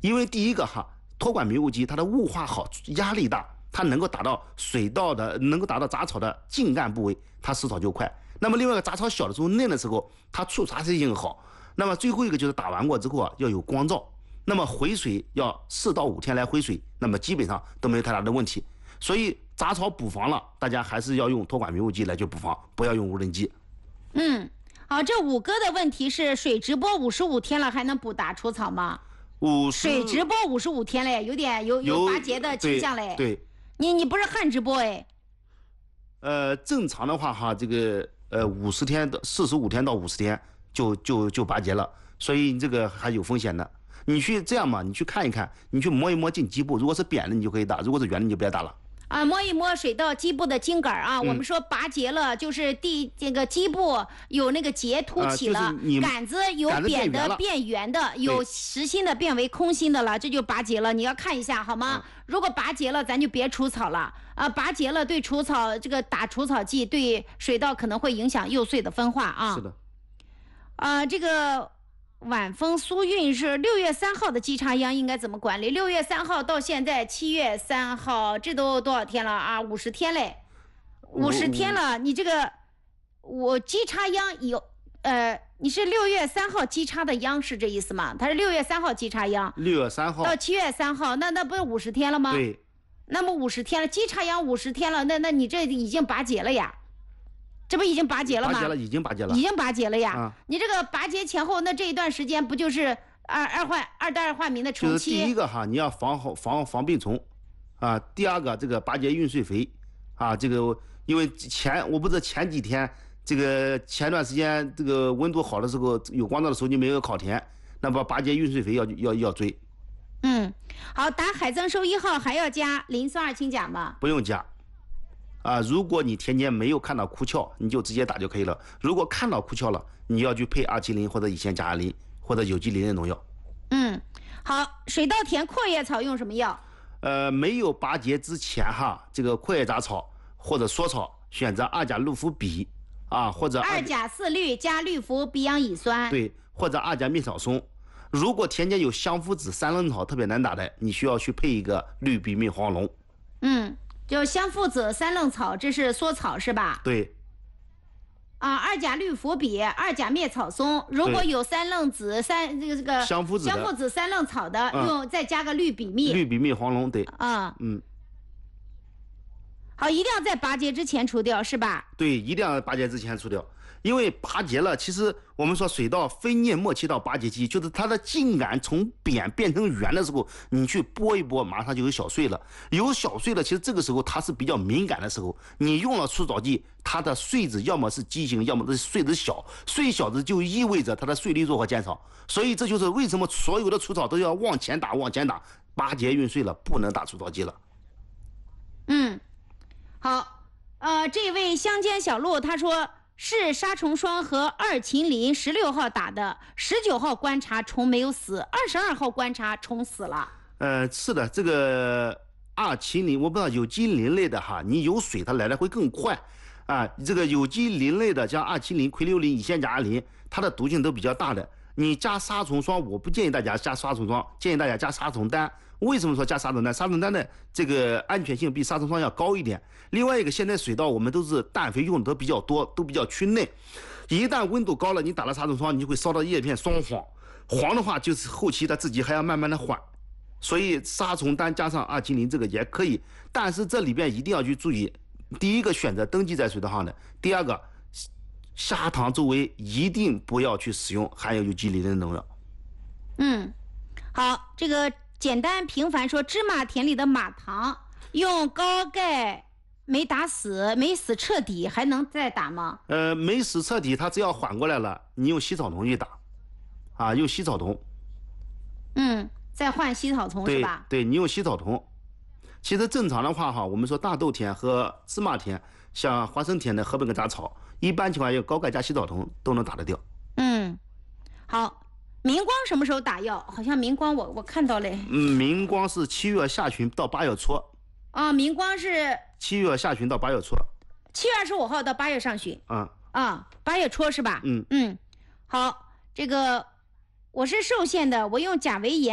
因为第一个托管迷雾剂它的雾化好，压力大，它能够达到水稻的，能够达到杂草的茎干部位，它死草就快。那么另外一个杂草小的时候嫩的时候，它除杂质性好。那么最后一个就是打完过之后要有光照，那么回水要4到5天来回水，那么基本上都没有太大的问题。所以杂草补防了，大家还是要用托管迷雾剂来去补防，不要用无人机。 好，这五哥的问题是水直播55天了还能补打除草吗？水直播55天嘞，有点有拔节的倾向嘞。 对， 你不是旱直播哎？ 正常的话这个50天到45天到50天就拔节了，所以这个还有风险的。你去这样嘛，你去看一看，你去摸一摸进基部，如果是扁的你就可以打，如果是圆的你就别打了。 摸一摸水稻基部的茎杆啊，我们说拔节了，就是这个基部有那个节凸起了，杆子有扁的变圆的，有实心的变为空心的了，这就拔节了。你要看一下好吗？如果拔节了，咱就别除草了啊！拔节了对除草这个打除草剂对水稻可能会影响幼穗的分化啊。 是的。 这个。晚风苏运是6月3号的基插秧应该怎么管理？6月3号到现在7月3号，这都多少天了啊？50天嘞，50天了。你这个我基插秧有你是6月3号基插的秧是这意思吗？它是6月3号基插秧 ，6月3号到7月3号，那不是50天了吗？ 对。 那么50天了，基插秧50天了，那你这已经拔节了呀？这不已经拔节了吗？ 已经拔节了， 已经拔节了呀！你这个拔节前后，那这一段时间不就是二代二化名的虫期？ 就是第一个你要防病虫，第二个这个拔节运穗肥，这个因为我不知道前几天这个前段时间这个温度好的时候有光照的时候你没有烤田，那么拔节运穗肥要追。 好，打海增收1号还要加磷酸二氢钾吗？ 不用加。如果你田间没有看到枯鞘，你就直接打就可以了。如果看到枯鞘了，你要去配270或者乙酰甲胺磷或者有机磷的农药。 好，水稻田阔叶草用什么药？ 没有拔节之前这个阔叶杂草或者缩草选择2甲氯氟吡或者 2甲4氯加氯氟吡氧乙酸。 对，或者2甲灭草松。如果田间有香附子3愣草特别难打的，你需要去配一个氯吡唑黄龙。 就香附子3愣草，这是缩草是吧？ 对。 2甲氯氟吡2甲灭草松，如果有3愣子这个香附子 3愣草的，用再加个氯吡唑黄龙，对。 好，一定要在拔节之前除掉是吧？ 对，一定要拔节之前除掉。因为拔节了，其实我们说水稻分蘖末期到拔节期，就是它的茎秆从扁变成圆的时候，你去拨一拨，马上就有小穗了。有小穗了，其实这个时候它是比较敏感的时候，你用了除草剂，它的穗子要么是畸形，要么是穗子小，穗小的就意味着它的穗率如何减少。所以这就是为什么所有的除草都要往前打，拔节运穗了，不能打除草剂了。 好，这位乡间小路他说。是杀虫霜和2禽磷16号打的，19号观察虫没有死，22号观察虫死了。 是的，这个2禽磷我不知道有机磷类的你有水它来的会更快这个有机磷类的像2禽磷、喹硫磷、乙酰甲胺磷，它的毒性都比较大的。你加杀虫霜，我不建议大家加杀虫霜，建议大家加杀虫丹。为什么说加杀虫丹？杀虫丹的这个安全性比杀虫霜要高一点。另外一个，现在水稻我们都是氮肥用的都比较多，都比较趋嫩。一旦温度高了，你打了杀虫霜，你就会烧到叶片双黄，黄的话就是后期它自己还要慢慢的缓。所以杀虫丹加上2禽磷这个也可以，但是这里边一定要去注意，第一个选择登记在水稻上的，第二个。下塘周围一定不要去使用含有有机磷的农药。 好，这个简单平凡说，芝麻田里的马糖用高钙没打死，没死彻底，还能再打吗？ 没死彻底，它只要缓过来了，你用稀草酮去打，用稀草酮。 再换稀草酮是吧？ 对，你用稀草酮。其实正常的话我们说大豆田和芝麻田，像花生田的禾本根杂草，一般情况下用高钙加稀草酮都能打得掉。 好，明光什么时候打药？好像明光我看到嘞。 明光是7月下旬到8月初。 明光是 7月下旬到8月初。 7月25号到8月上旬。8月初是吧？好，这个我是寿县的，我用钾维盐。